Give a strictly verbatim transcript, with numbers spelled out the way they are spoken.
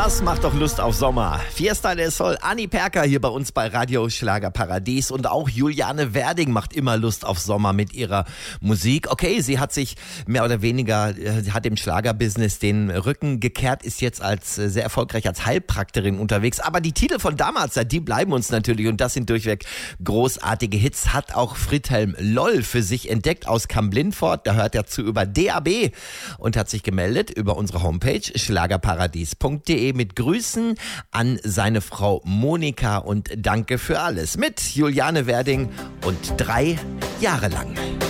Das macht doch Lust auf Sommer. Fiesta del Sol, Anni Perker hier bei uns bei Radio Schlagerparadies und auch Juliane Werding macht immer Lust auf Sommer mit ihrer Musik. Okay, sie hat sich mehr oder weniger, äh, hat dem Schlagerbusiness den Rücken gekehrt, ist jetzt als äh, sehr erfolgreich als Heilpraktikerin unterwegs. Aber die Titel von damals, die bleiben uns natürlich und das sind durchweg großartige Hits. Hat auch Friedhelm Loll für sich entdeckt aus Kamp-Lintfort. Da hört er zu über D A B und hat sich gemeldet über unsere Homepage schlagerparadies punkt de mit Grüßen an seine Frau Monika und danke für alles mit Juliane Werding und drei Jahre lang.